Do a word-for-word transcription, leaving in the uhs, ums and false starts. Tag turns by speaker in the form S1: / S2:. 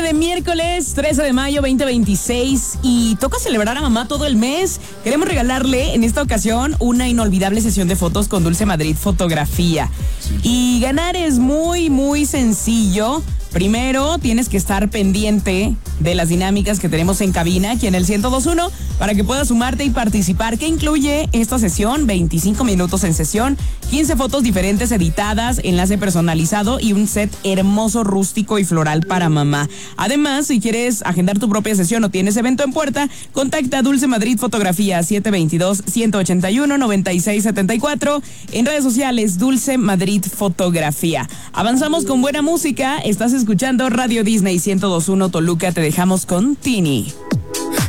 S1: de miércoles trece de mayo veinte veintiséis y toca celebrar a mamá todo el mes. Queremos regalarle en esta ocasión una inolvidable sesión de fotos con Dulce Madrid Fotografía. Sí. Y ganar es muy, muy sencillo. Primero, tienes que estar pendiente de las dinámicas que tenemos en cabina, aquí en el ciento dos punto uno, para que puedas sumarte y participar. ¿Qué incluye esta sesión? veinticinco minutos en sesión, quince fotos diferentes editadas, enlace personalizado y un set hermoso, rústico y floral para mamá. Además, si quieres agendar tu propia sesión o tienes evento en puerta, contacta a Dulce Madrid Fotografía siete dos dos, uno ocho uno, nueve seis siete cuatro. En redes sociales, Dulce Madrid Fotografía. Avanzamos con buena música. Estás escuchando Radio Disney ciento dos punto uno Toluca. Te dejamos con Tini.